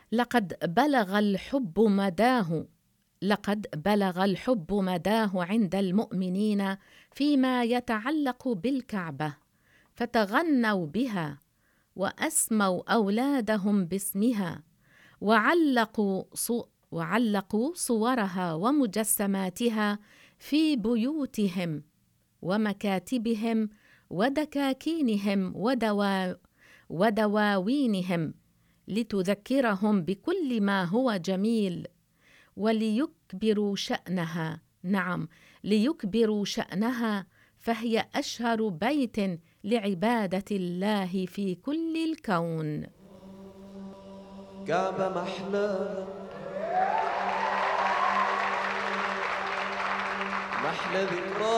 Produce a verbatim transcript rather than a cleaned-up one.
لقد بلغ الحب مداه لقد بلغ الحب مداه عند المؤمنين فيما يتعلق بالكعبة، فتغنوا بها وأسموا أولادهم باسمها، وعلقوا صو وعلقوا صورها ومجسماتها في بيوتهم ومكاتبهم ودكاكينهم ودوا ودواوينهم، لتذكرهم بكل ما هو جميل، وليكبروا شأنها. نعم، ليكبروا شأنها، فهي أشهر بيت لعبادة الله في كل الكون. كعبة محلاها محلى ذكرى